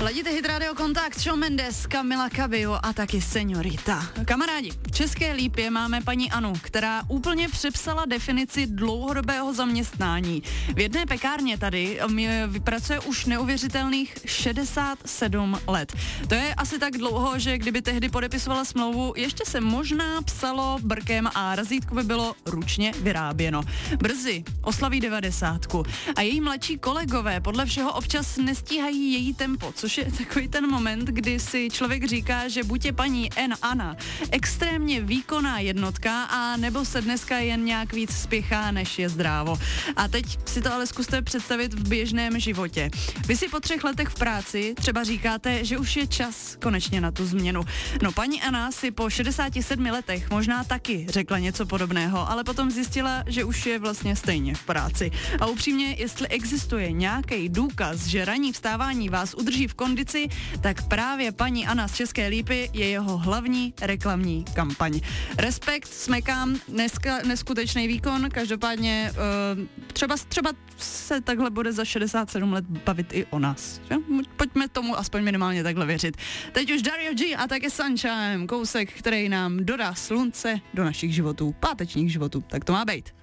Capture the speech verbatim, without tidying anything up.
Ladíte Hit Radio Kontakt, Shawn Mendes, Camila Cabello a taky Señorita. Kamarádi, v České Lípě máme paní Anu, která úplně přepsala definici dlouhodobého zaměstnání. V jedné pekárně tady vypracuje už neuvěřitelných šedesát sedm let. To je asi tak dlouho, že kdyby tehdy podepisovala smlouvu, ještě se možná psalo brkem a razítko by bylo ručně vyráběno. Brzy oslaví devadesátku a její mladší kolegové podle všeho občas nestíhají její tempo, což je takový ten moment, kdy si člověk říká, že buď je paní N. Anna extrémně výkonná jednotka, a nebo se dneska jen nějak víc spěchá, než je zdrávo. A teď si to ale zkuste představit v běžném životě. Vy si po třech letech v práci třeba říkáte, že už je čas konečně na tu změnu. No, paní Anna si po šedesáti sedmi letech možná taky řekla něco podobného, ale potom zjistila, že už je vlastně stejně v práci. A upřímně, jestli existuje nějaký důkaz, že ranní vstávání vás udrží v kondici, tak právě paní Anna z České Lípy je jeho hlavní reklamní kampaň. Respekt, smekám, dneska neskutečný výkon, každopádně uh, třeba, třeba se takhle bude za šedesát sedm let bavit i o nás. Že? Pojďme tomu aspoň minimálně takhle věřit. Teď už Dario G a také Sunshine, kousek, který nám dodá slunce do našich životů, pátečních životů. Tak to má být.